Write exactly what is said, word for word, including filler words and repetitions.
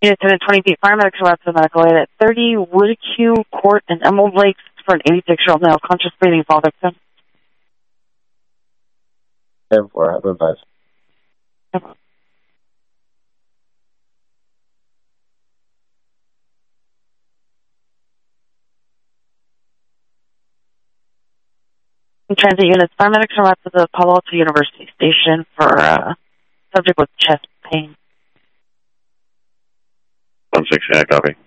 Unit ten twenty feet, paramedics are out to the medical aid at thirty Woodcue Court in Emerald Lakes for an eighty-six-year-old male conscious breathing fall victim. ten four, have advice. In transit units, paramedics are out to the Palo Alto University Station for uh, subject with chest pain. one sixteen, I copy.